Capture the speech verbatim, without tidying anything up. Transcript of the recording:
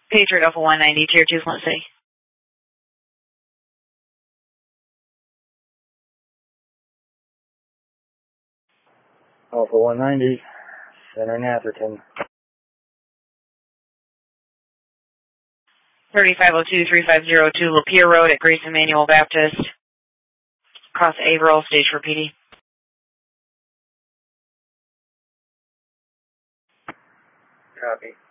Patriot Alpha one ninety, Tier two, Flint City. Alpha one ninety, centering Atherton. thirty-five oh two, thirty-five oh two Lapeer Road at Grace Emmanuel Baptist. Cross Averill, stage for P D. Copy.